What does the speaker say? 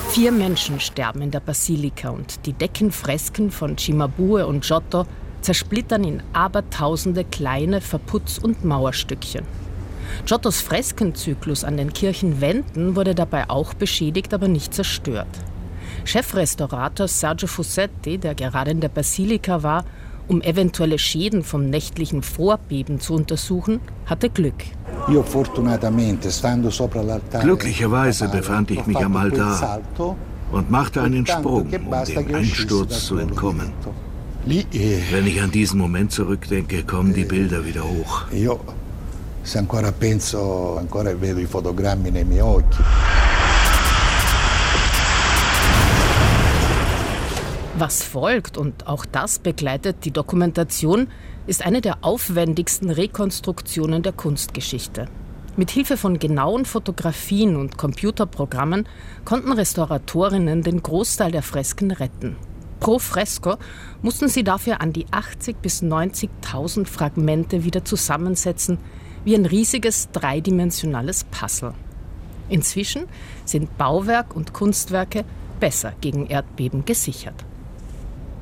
4 Menschen sterben in der Basilika und die Deckenfresken von Cimabue und Giotto zersplittern in abertausende kleine Verputz- und Mauerstückchen. Giottos Freskenzyklus an den Kirchenwänden wurde dabei auch beschädigt, aber nicht zerstört. Chefrestaurator Sergio Fussetti, der gerade in der Basilika war, um eventuelle Schäden vom nächtlichen Vorbeben zu untersuchen, hatte Glück. Glücklicherweise befand ich mich am Altar und machte einen Sprung, um dem Einsturz zu entkommen. Wenn ich an diesen Moment zurückdenke, kommen die Bilder wieder hoch. Was folgt, und auch das begleitet die Dokumentation, ist eine der aufwendigsten Rekonstruktionen der Kunstgeschichte. Mit Hilfe von genauen Fotografien und Computerprogrammen konnten Restauratorinnen den Großteil der Fresken retten. Pro Fresko mussten sie dafür an die 80.000 bis 90.000 Fragmente wieder zusammensetzen, wie ein riesiges dreidimensionales Puzzle. Inzwischen sind Bauwerk und Kunstwerke besser gegen Erdbeben gesichert.